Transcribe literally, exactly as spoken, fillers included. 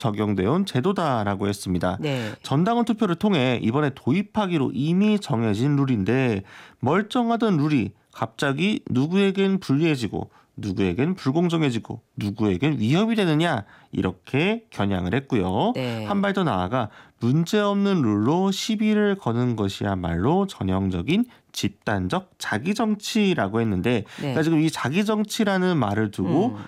적용되어 온 제도다라고 했습니다. 네. 전당원 투표를 통해 이번에 도입하기로 이미 정해진 룰인데 멀쩡하던 룰이 갑자기 누구에겐 불리해지고 누구에겐 불공정해지고 누구에겐 위협이 되느냐 이렇게 겨냥을 했고요. 네. 한 발 더 나아가 문제없는 룰로 시비를 거는 것이야말로 전형적인 집단적 자기정치라고 했는데 네. 그러니까 지금 이 자기정치라는 말을 두고 음.